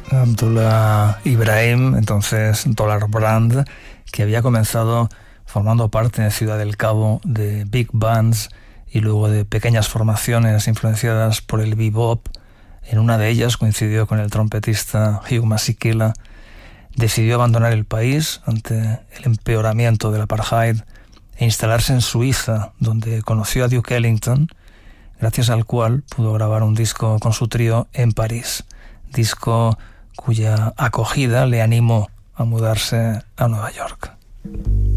Abdullah Ibrahim, entonces Dollar Brand, que había comenzado formando parte en Ciudad del Cabo de big bands y luego de pequeñas formaciones influenciadas por el bebop. En una de ellas coincidió con el trompetista Hugh Masekela. Decidió abandonar el país ante el empeoramiento del apartheid e instalarse en Suiza, donde conoció a Duke Ellington, gracias al cual pudo grabar un disco con su trío en París, disco cuya acogida le animó a mudarse a Nueva York.